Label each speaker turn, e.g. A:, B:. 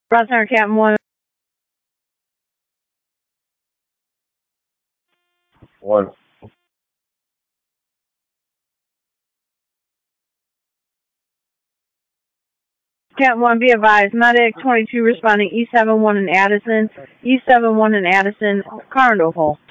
A: Broad Center, Captain 1.
B: 1.
A: Captain 1, be advised. Medic 22 responding E71 in Addison. E71 in Addison, car into a hole.